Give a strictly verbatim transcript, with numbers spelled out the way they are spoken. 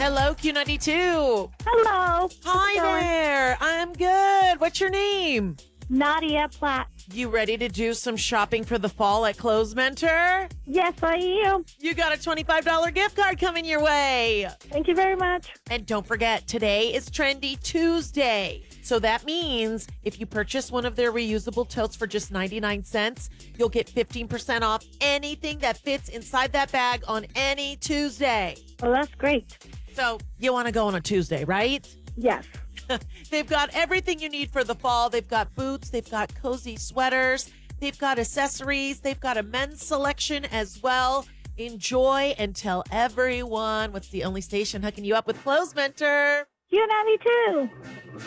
Hello, Q ninety-two. Hello. Hi there. I'm good. What's your name? Nadia Platt. You ready to do some shopping for the fall at Clothes Mentor? Yes, I am. You got a twenty-five dollars gift card coming your way. Thank you very much. And don't forget, today is Trendy Tuesday. So that means if you purchase one of their reusable totes for just ninety-nine cents, you'll get fifteen percent off anything that fits inside that bag on any Tuesday. Well, that's great. So you want to go on a Tuesday, right? Yes. They've got everything you need for the fall. They've got boots. They've got cozy sweaters. They've got accessories. They've got a men's selection as well. Enjoy and tell everyone what's the only station hooking you up with Clothes Mentor. Q ninety-two.